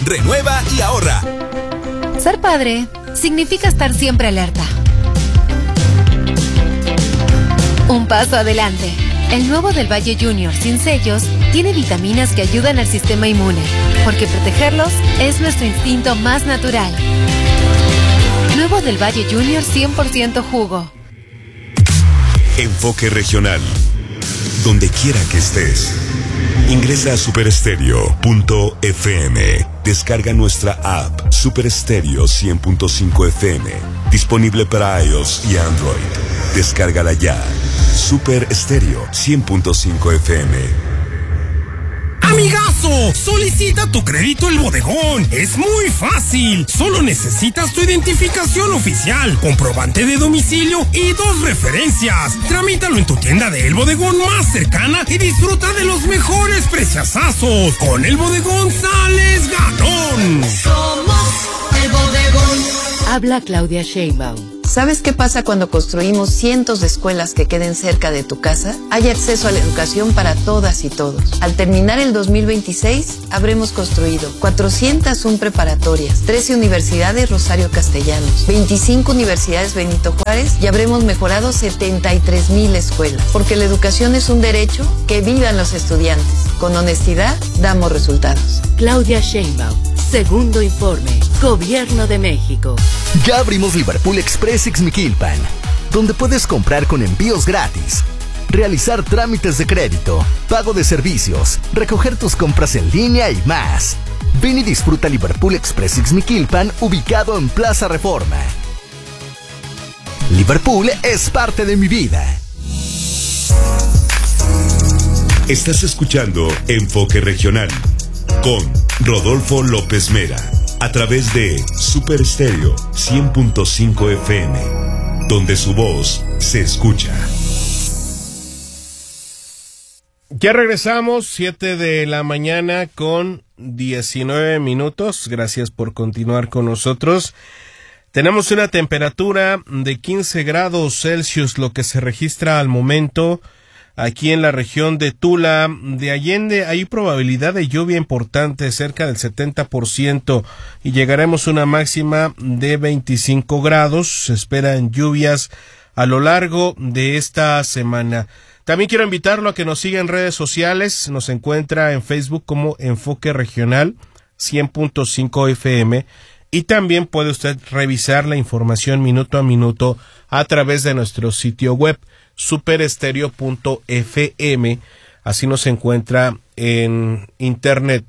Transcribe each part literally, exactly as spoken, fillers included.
renueva y ahorra. Ser padre significa estar siempre alerta. Un paso adelante. El nuevo del Valle Junior sin sellos tiene vitaminas que ayudan al sistema inmune, porque protegerlos es nuestro instinto más natural. Nuevo del Valle Junior cien por ciento jugo. Enfoque regional. Donde quiera que estés. Ingresa a super estéreo punto f m. Descarga nuestra app Super Estéreo cien punto cinco F M. Disponible para iOS y Android. Descárgala ya. Super Estéreo cien punto cinco F M. ¡Amigazo! Solicita tu crédito El Bodegón. Es muy fácil. Solo necesitas tu identificación oficial, comprobante de domicilio y dos referencias. Tramítalo en tu tienda de El Bodegón más cercana y disfruta de los mejores preciazazos. Con El Bodegón sales ganón. Somos El Bodegón. Habla Claudia Sheinbaum. ¿Sabes qué pasa cuando construimos cientos de escuelas que queden cerca de tu casa? Hay acceso a la educación para todas y todos. Al terminar el dos mil veintiséis, habremos construido cuatrocientas una preparatorias, trece universidades Rosario Castellanos, veinticinco universidades Benito Juárez y habremos mejorado setenta y tres mil escuelas. Porque la educación es un derecho, que vivan los estudiantes. Con honestidad, damos resultados. Claudia Sheinbaum. Segundo informe. Gobierno de México. Ya abrimos Liverpool Express Ixmiquilpan, donde puedes comprar con envíos gratis, realizar trámites de crédito, pago de servicios, recoger tus compras en línea y más. Ven y disfruta Liverpool Express Ixmiquilpan, ubicado en Plaza Reforma. Liverpool es parte de mi vida. Estás escuchando Enfoque Regional con Rodolfo López Mera, a través de Super Estéreo cien punto cinco F M, donde su voz se escucha. Ya regresamos, siete de la mañana con diecinueve minutos. Gracias por continuar con nosotros. Tenemos una temperatura de quince grados Celsius, lo que se registra al momento aquí en la región de Tula de Allende. Hay probabilidad de lluvia importante, cerca del setenta por ciento, y llegaremos a una máxima de veinticinco grados. Se esperan lluvias a lo largo de esta semana. También quiero invitarlo a que nos siga en redes sociales. Nos encuentra en Facebook como Enfoque Regional cien punto cinco F M, y también puede usted revisar la información minuto a minuto a través de nuestro sitio web super estéreo punto f m. Así nos encuentra en internet.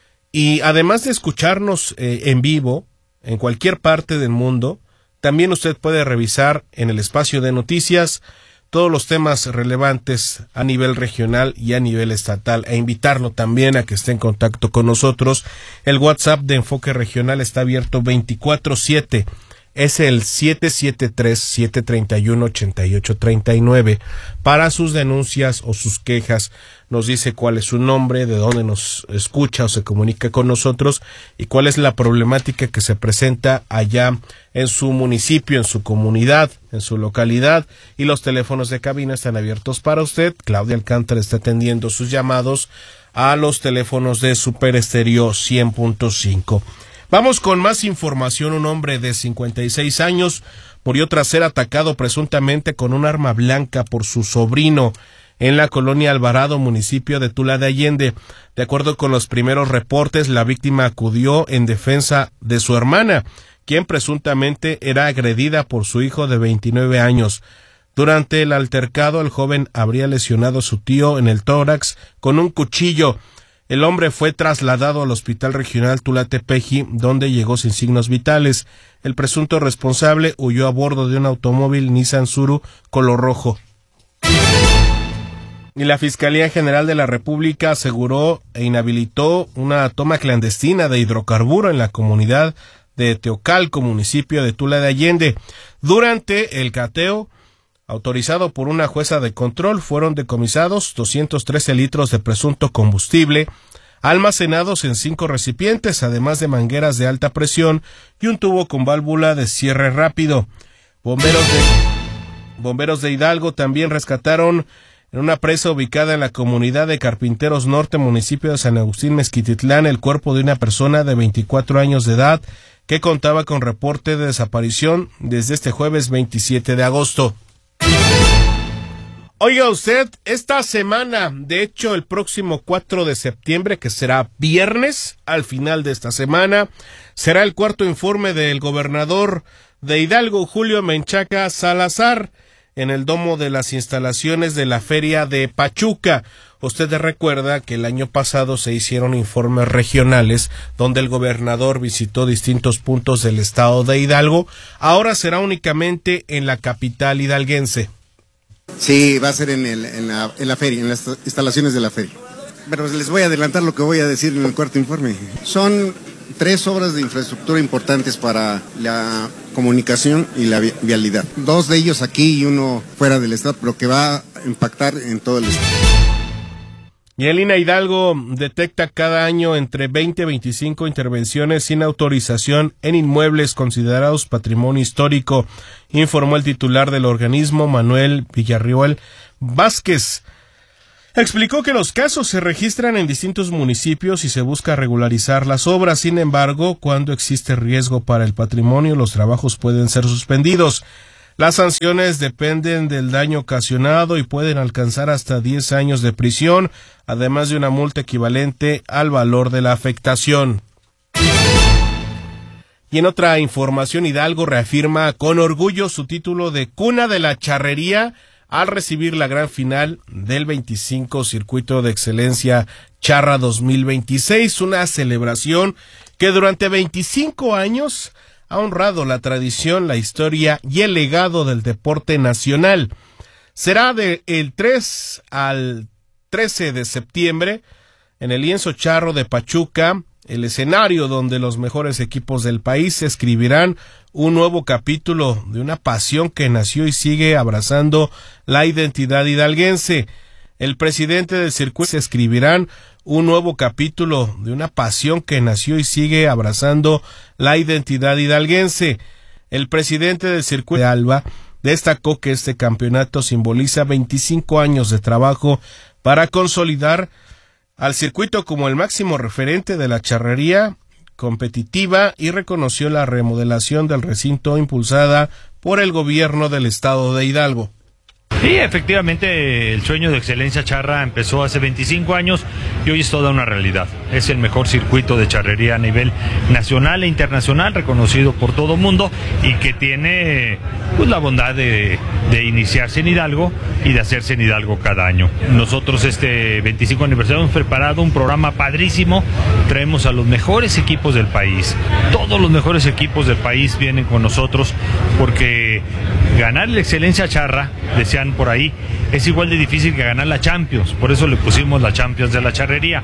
Y además de escucharnos eh, en vivo en cualquier parte del mundo, también usted puede revisar en el espacio de noticias todos los temas relevantes a nivel regional y a nivel estatal, e invitarlo también a que esté en contacto con nosotros. El WhatsApp de Enfoque Regional está abierto veinticuatro siete. Es el siete siete tres, siete tres uno, ocho ocho tres nueve. Para sus denuncias o sus quejas, nos dice cuál es su nombre, de dónde nos escucha o se comunica con nosotros y cuál es la problemática que se presenta allá en su municipio, en su comunidad, en su localidad. Y los teléfonos de cabina están abiertos para usted. Claudia Alcántara está atendiendo sus llamados a los teléfonos de Super Estéreo cien punto cinco. Vamos con más información. Un hombre de cincuenta y seis años murió tras ser atacado presuntamente con un arma blanca por su sobrino en la colonia Alvarado, municipio de Tula de Allende. De acuerdo con los primeros reportes, la víctima acudió en defensa de su hermana, quien presuntamente era agredida por su hijo de veintinueve años. Durante el altercado, el joven habría lesionado a su tío en el tórax con un cuchillo. El hombre fue trasladado al Hospital Regional Tula-Tepeji, donde llegó sin signos vitales. El presunto responsable huyó a bordo de un automóvil Nissan Suru color rojo. Y la Fiscalía General de la República aseguró e inhabilitó una toma clandestina de hidrocarburo en la comunidad de Teocalco, municipio de Tula de Allende. Durante el cateo, autorizado por una jueza de control, fueron decomisados doscientos trece litros de presunto combustible, almacenados en cinco recipientes, además de mangueras de alta presión y un tubo con válvula de cierre rápido. Bomberos de, bomberos de Hidalgo también rescataron En una presa ubicada en la comunidad de Carpinteros Norte, municipio de San Agustín Mezquititlán, el cuerpo de una persona de veinticuatro años de edad que contaba con reporte de desaparición desde este jueves veintisiete de agosto. Oiga usted, esta semana, de hecho el próximo cuatro de septiembre, que será viernes, al final de esta semana, será el cuarto informe del gobernador de Hidalgo, Julio Menchaca Salazar, en el domo de las instalaciones de la Feria de Pachuca. Usted recuerda que el año pasado se hicieron informes regionales donde el gobernador visitó distintos puntos del estado de Hidalgo. Ahora será únicamente en la capital hidalguense. Sí, va a ser en, el, en, la, en la feria, en las instalaciones de la feria. Pero les voy a adelantar lo que voy a decir en el cuarto informe. Son tres obras de infraestructura importantes para la comunicación y la vialidad. Dos de ellos aquí y uno fuera del estado, pero que va a impactar en todo el estado. Y el I N A Hidalgo detecta cada año entre veinte y veinticinco intervenciones sin autorización en inmuebles considerados patrimonio histórico, informó el titular del organismo, Manuel Villarreal Vázquez. Explicó que los casos se registran en distintos municipios y se busca regularizar las obras. Sin embargo, cuando existe riesgo para el patrimonio, los trabajos pueden ser suspendidos. Las sanciones dependen del daño ocasionado y pueden alcanzar hasta diez años de prisión, además de una multa equivalente al valor de la afectación. Y en otra información, Hidalgo reafirma con orgullo su título de cuna de la charrería al recibir la gran final del veinticinco Circuito de Excelencia Charra dos mil veintiséis, una celebración que durante veinticinco años ha honrado la tradición, la historia y el legado del deporte nacional. Será del tres al trece de septiembre en el Lienzo Charro de Pachuca, el escenario donde los mejores equipos del país escribirán un nuevo capítulo de una pasión que nació y sigue abrazando la identidad hidalguense. El presidente del circuito escribirán un nuevo capítulo de una pasión que nació y sigue abrazando la identidad hidalguense. El presidente del circuito de Alba destacó que este campeonato simboliza veinticinco años de trabajo para consolidar al circuito como el máximo referente de la charrería competitiva y reconoció la remodelación del recinto impulsada por el gobierno del estado de Hidalgo. Sí, efectivamente el sueño de Excelencia Charra empezó hace veinticinco años y hoy es toda una realidad. Es el mejor circuito de charrería a nivel nacional e internacional, reconocido por todo el mundo y que tiene pues, la bondad de, de iniciarse en Hidalgo y de hacerse en Hidalgo cada año. Nosotros este veinticinco aniversario hemos preparado un programa padrísimo, traemos a los mejores equipos del país. Todos los mejores equipos del país vienen con nosotros porque ganar la Excelencia Charra, decían por ahí, es igual de difícil que ganar la Champions, por eso le pusimos la Champions de la charrería.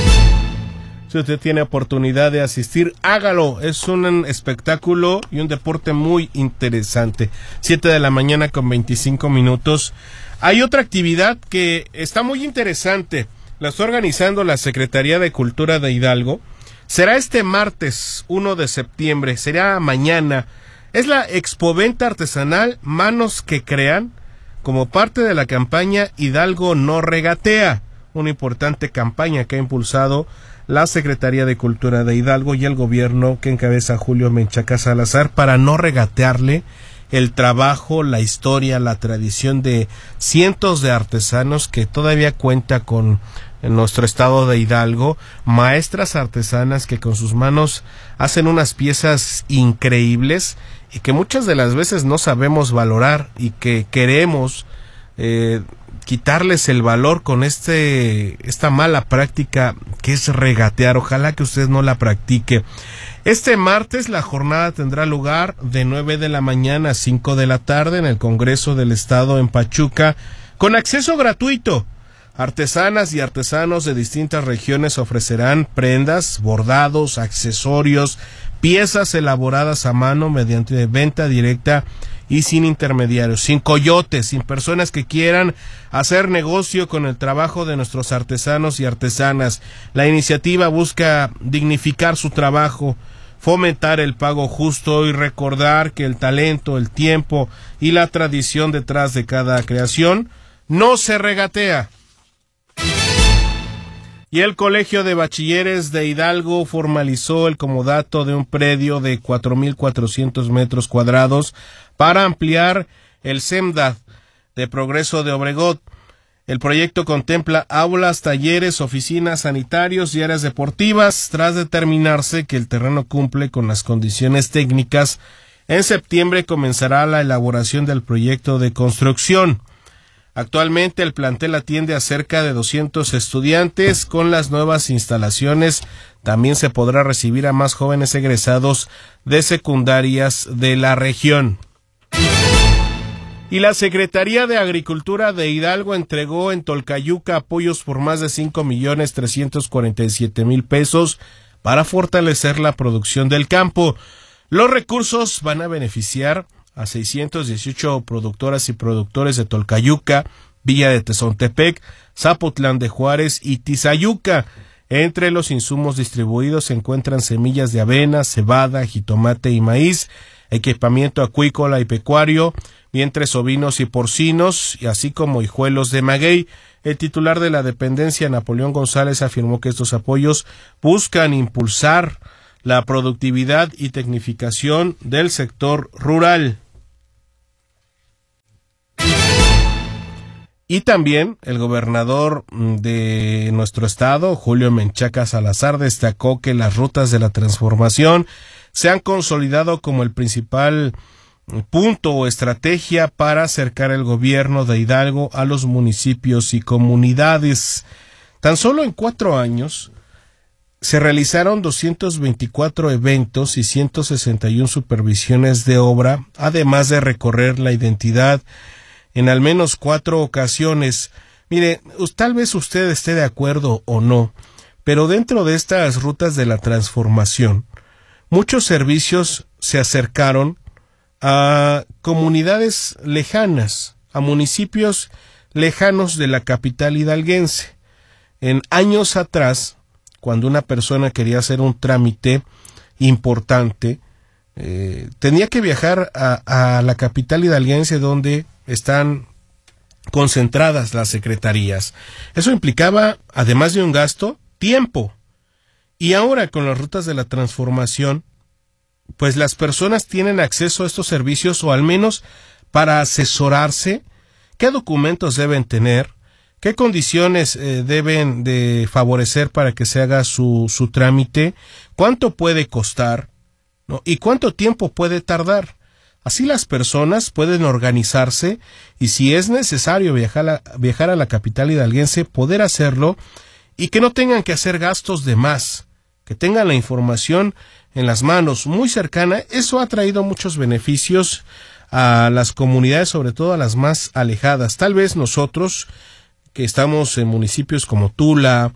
Si usted tiene oportunidad de asistir, hágalo, es un espectáculo y un deporte muy interesante. Siete de la mañana con veinticinco minutos. Hay otra actividad que está muy interesante, la está organizando la Secretaría de Cultura de Hidalgo. Será este martes uno de septiembre, será mañana. Es la Expoventa Artesanal Manos que Crean, como parte de la campaña Hidalgo no regatea, una importante campaña que ha impulsado la Secretaría de Cultura de Hidalgo y el gobierno que encabeza Julio Menchaca Salazar para no regatearle el trabajo, la historia, la tradición de cientos de artesanos que todavía cuenta con en nuestro estado de Hidalgo, maestras artesanas que con sus manos hacen unas piezas increíbles y que muchas de las veces no sabemos valorar y que queremos eh, quitarles el valor con este esta mala práctica que es regatear. Ojalá que usted no la practique. Este martes la jornada tendrá lugar de nueve de la mañana a cinco de la tarde en el Congreso del Estado en Pachuca, con acceso gratuito. Artesanas y artesanos de distintas regiones ofrecerán prendas, bordados, accesorios, piezas elaboradas a mano mediante venta directa y sin intermediarios, sin coyotes, sin personas que quieran hacer negocio con el trabajo de nuestros artesanos y artesanas. La iniciativa busca dignificar su trabajo, fomentar el pago justo y recordar que el talento, el tiempo y la tradición detrás de cada creación no se regatea. Y el Colegio de Bachilleres de Hidalgo formalizó el comodato de un predio de cuatro mil cuatrocientos metros cuadrados para ampliar el CEMDAD de Progreso de Obregón. El proyecto contempla aulas, talleres, oficinas, sanitarios y áreas deportivas. Tras determinarse que el terreno cumple con las condiciones técnicas, en septiembre comenzará la elaboración del proyecto de construcción. Actualmente el plantel atiende a cerca de doscientos estudiantes. Con las nuevas instalaciones también se podrá recibir a más jóvenes egresados de secundarias de la región. Y la Secretaría de Agricultura de Hidalgo entregó en Tolcayuca apoyos por más de cinco millones trescientos cuarenta y siete mil pesos para fortalecer la producción del campo. Los recursos van a beneficiar a seiscientos dieciocho productoras y productores de Tolcayuca, Villa de Tezontepec, Zapotlán de Juárez y Tizayuca. Entre los insumos distribuidos se encuentran semillas de avena, cebada, jitomate y maíz, equipamiento acuícola y pecuario, vientres ovinos y porcinos, y así como hijuelos de maguey. El titular de la dependencia, Napoleón González, afirmó que estos apoyos buscan impulsar la productividad y tecnificación del sector rural. Y también el gobernador de nuestro estado, Julio Menchaca Salazar, destacó que las rutas de la transformación se han consolidado como el principal punto o estrategia para acercar el gobierno de Hidalgo a los municipios y comunidades. Tan solo en cuatro años se realizaron doscientos veinticuatro eventos y ciento sesenta y una supervisiones de obra, además de recorrer la identidad en al menos cuatro ocasiones. Mire, tal vez usted esté de acuerdo o no, pero dentro de estas rutas de la transformación, muchos servicios se acercaron a comunidades lejanas, a municipios lejanos de la capital hidalguense. En años atrás, cuando una persona quería hacer un trámite importante, eh, tenía que viajar a, a la capital hidalguense donde están concentradas las secretarías. Eso implicaba, además de un gasto, tiempo. Y ahora con las rutas de la transformación, pues las personas tienen acceso a estos servicios, o al menos para asesorarse qué documentos deben tener, qué condiciones eh, deben de favorecer para que se haga su, su trámite, cuánto puede costar, ¿no? Y cuánto tiempo puede tardar. Así las personas pueden organizarse y, si es necesario viajar a, viajar a la capital hidalguense, poder hacerlo y que no tengan que hacer gastos de más, que tengan la información en las manos muy cercana. Eso ha traído muchos beneficios a las comunidades, sobre todo a las más alejadas. Tal vez nosotros, que estamos en municipios como Tula,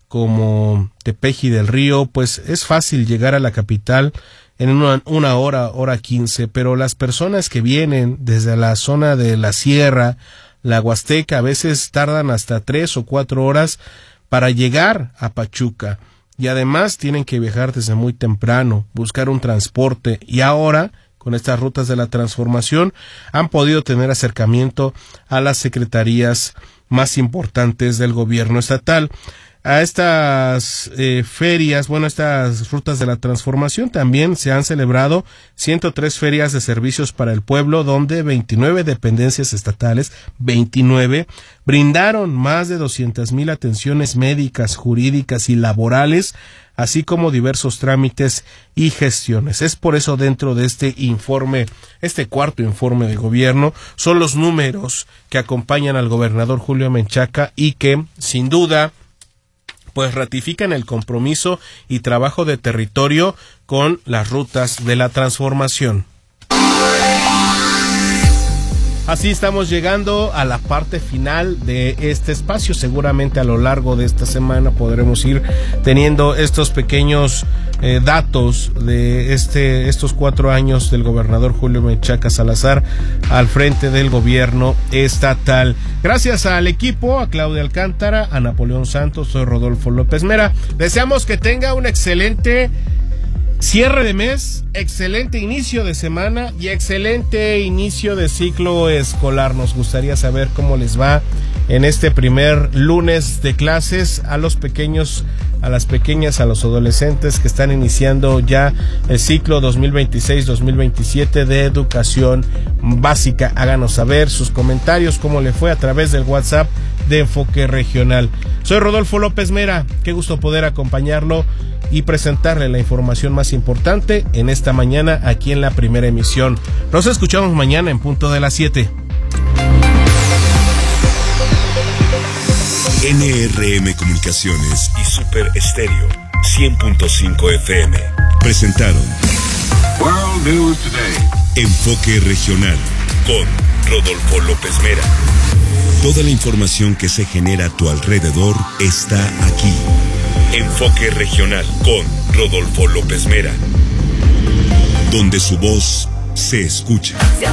como Tepeji del Río, pues es fácil llegar a la capital en una, una hora, hora quince, pero las personas que vienen desde la zona de la sierra, la Huasteca, a veces tardan hasta tres o cuatro horas para llegar a Pachuca, y además tienen que viajar desde muy temprano, buscar un transporte, y ahora con estas rutas de la transformación han podido tener acercamiento a las secretarías más importantes del gobierno estatal. A estas eh, ferias, bueno, estas rutas de la transformación también se han celebrado ciento tres ferias de servicios para el pueblo, donde veintinueve dependencias estatales, veintinueve, brindaron más de doscientas mil atenciones médicas, jurídicas y laborales, así como diversos trámites y gestiones. Es por eso, dentro de este informe, este cuarto informe de gobierno, son los números que acompañan al gobernador Julio Menchaca y que, sin duda, pues ratifican el compromiso y trabajo de territorio con las rutas de la transformación. Así estamos llegando a la parte final de este espacio. Seguramente a lo largo de esta semana podremos ir teniendo estos pequeños eh, datos de este estos cuatro años del gobernador Julio Menchaca Salazar al frente del gobierno estatal. Gracias al equipo, a Claudia Alcántara, a Napoleón Santos, soy Rodolfo López Mera. Deseamos que tenga un excelente cierre de mes, excelente inicio de semana y excelente inicio de ciclo escolar. Nos gustaría saber cómo les va en este primer lunes de clases a los pequeños, a las pequeñas, a los adolescentes que están iniciando ya el ciclo dos mil veintiséis dos mil veintisiete de educación básica. Háganos saber sus comentarios, cómo le fue a través del WhatsApp de Enfoque Regional. Soy Rodolfo López Mera, qué gusto poder acompañarlo y presentarle la información más importante en esta mañana aquí en la primera emisión. Nos escuchamos mañana en punto de las siete. N R M Comunicaciones y Super Estéreo cien punto cinco F M presentaron World News Today. Enfoque Regional con Rodolfo López Mera. Toda la información que se genera a tu alrededor está aquí. Enfoque Regional con Rodolfo López Mera, donde su voz se escucha.